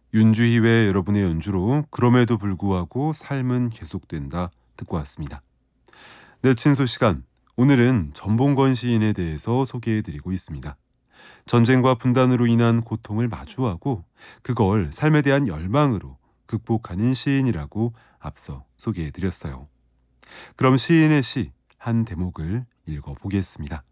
윤주희의 여러분의 연주로 그럼에도 불구하고 삶은 계속된다 듣고 왔습니다. 네, 친소 시간. 오늘은 전봉건 시인에 대해서 소개해드리고 있습니다. 전쟁과 분단으로 인한 고통을 마주하고 그걸 삶에 대한 열망으로 극복하는 시인이라고 앞서 소개해드렸어요. 그럼 시인의 시 한 대목을 읽어보겠습니다.